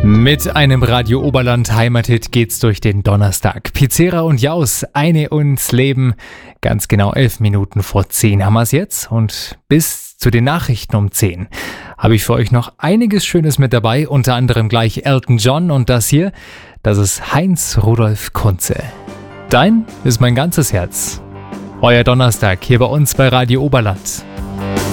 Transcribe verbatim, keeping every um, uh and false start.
Mit einem Radio Oberland Heimathit geht's durch den Donnerstag. Pizzera und Jaus, eine uns Leben. Ganz genau elf Minuten vor zehn haben wir's jetzt. Und bis zu den Nachrichten um zehn habe ich für euch noch einiges Schönes mit dabei. Unter anderem gleich Elton John und das hier, das ist Heinz Rudolf Kunze. Dein ist mein ganzes Herz. Euer Donnerstag hier bei uns bei Radio Oberland.